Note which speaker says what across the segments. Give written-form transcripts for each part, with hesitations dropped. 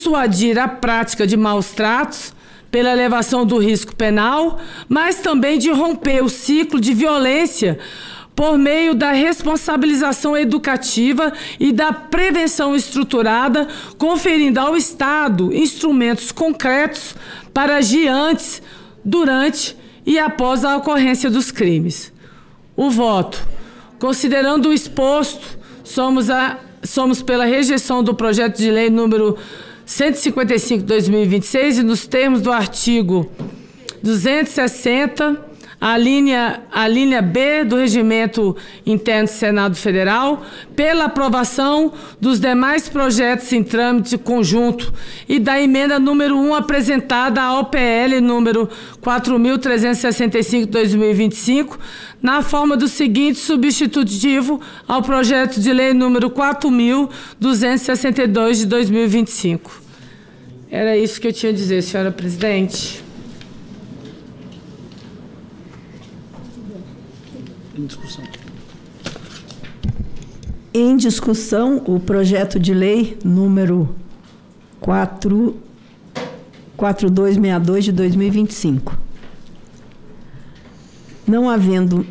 Speaker 1: dissuadir a prática de maus tratos pela elevação do risco penal, mas também de romper o ciclo de violência por meio da responsabilização educativa e da prevenção estruturada, conferindo ao Estado instrumentos concretos para agir antes, durante e após a ocorrência dos crimes. O voto. Considerando o exposto, somos pela rejeição do projeto de lei número 155 de 2026 e nos termos do artigo 260, a linha B do Regimento Interno do Senado Federal, pela aprovação dos demais projetos em trâmite conjunto e da emenda número 1 apresentada ao PL número 4.365 de 2025, na forma do seguinte substitutivo ao projeto de lei número 4.262 de 2025. Era isso que eu tinha a dizer, senhora presidente.
Speaker 2: Em discussão.
Speaker 3: Em discussão, o projeto de lei número 4262 de 2025. Não havendo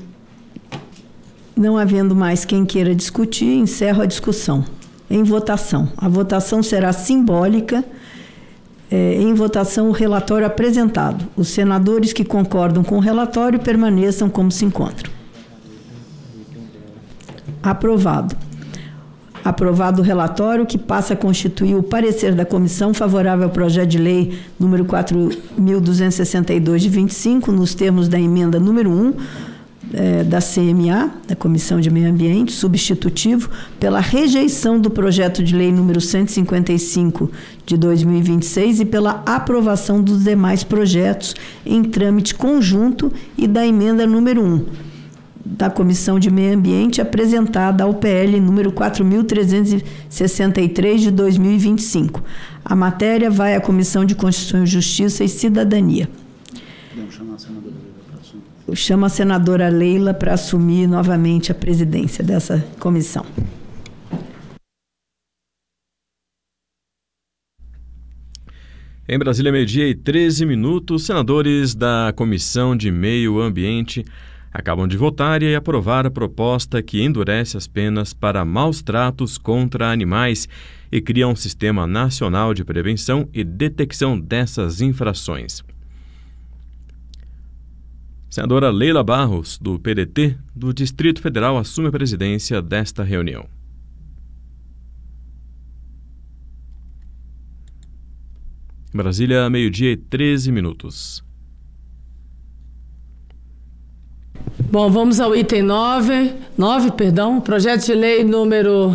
Speaker 3: mais quem queira discutir, encerro a discussão. Em votação. A votação será simbólica. Em votação, o relatório apresentado. Os senadores que concordam com o relatório permaneçam como se encontram. Aprovado. Aprovado o relatório, que passa a constituir o parecer da comissão favorável ao projeto de lei número 4.262 de 25, nos termos da emenda número 1 da CMA, da Comissão de Meio Ambiente, substitutivo, pela rejeição do projeto de lei número 155 de 2026 e pela aprovação dos demais projetos em trâmite conjunto e da emenda número 1 da Comissão de Meio Ambiente, apresentada ao PL número 4.363 de 2025. A matéria vai à Comissão de Constituição e Justiça e Cidadania. Eu chamo a senadora Leila para assumir novamente a presidência dessa comissão.
Speaker 4: Em Brasília, 12:13, senadores da Comissão de Meio Ambiente acabam de votar e aprovar a proposta que endurece as penas para maus tratos contra animais e cria um sistema nacional de prevenção e detecção dessas infrações. Senadora Leila Barros, do PDT, do Distrito Federal, assume a presidência desta reunião. Brasília, 12:13.
Speaker 1: Bom, vamos ao item 9, projeto de lei número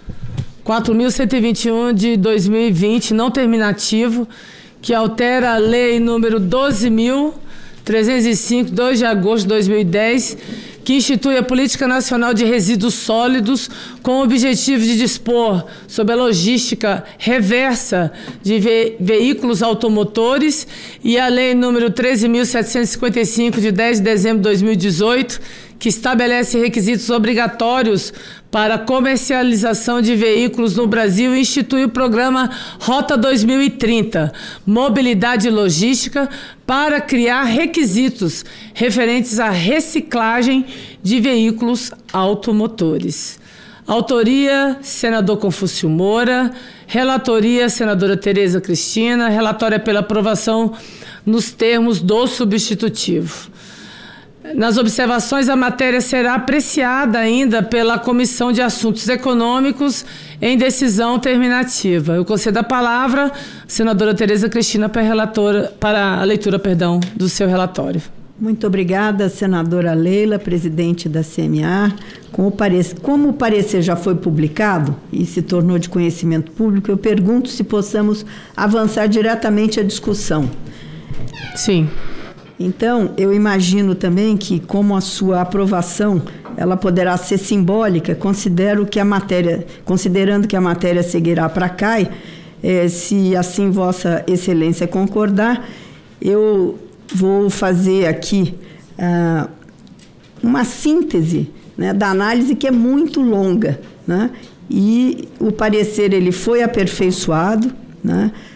Speaker 1: 4.121 de 2020, não terminativo, que altera a lei número 12.305, 2 de agosto de 2010, que institui a Política Nacional de Resíduos Sólidos com o objetivo de dispor sobre a logística reversa de veículos automotores, e a Lei número 13.755, de 10 de dezembro de 2018, que estabelece requisitos obrigatórios para a comercialização de veículos no Brasil e institui o programa Rota 2030, Mobilidade e Logística, para criar requisitos referentes à reciclagem de veículos automotores. Autoria, senador Confúcio Moura. Relatoria, senadora Tereza Cristina. Relatória pela aprovação nos termos do substitutivo. Nas observações, a matéria será apreciada ainda pela Comissão de Assuntos Econômicos em decisão terminativa. Eu concedo a palavra à senadora Tereza Cristina para a leitura do seu relatório.
Speaker 3: Muito obrigada, senadora Leila, presidente da CMA. Como o parecer já foi publicado e se tornou de conhecimento público, eu pergunto se possamos avançar diretamente à discussão.
Speaker 1: Sim.
Speaker 3: Então, eu imagino também que, como a sua aprovação ela poderá ser simbólica, considerando que a matéria seguirá para a CAI, se assim Vossa Excelência concordar, eu vou fazer aqui uma síntese, né, da análise, que é muito longa, né? E o parecer ele foi aperfeiçoado, né?